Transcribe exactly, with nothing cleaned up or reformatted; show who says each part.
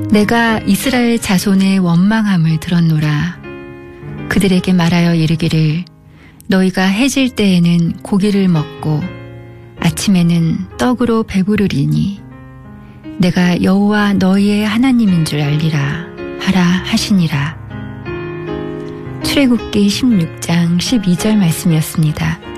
Speaker 1: 내가 이스라엘 자손의 원망함을 들었노라. 그들에게 말하여 이르기를 너희가 해질 때에는 고기를 먹고 아침에는 떡으로 배부르리니 내가 여호와 너희의 하나님인 줄 알리라 하라 하시니라. 출애굽기 십육 장 십이 절 말씀이었습니다.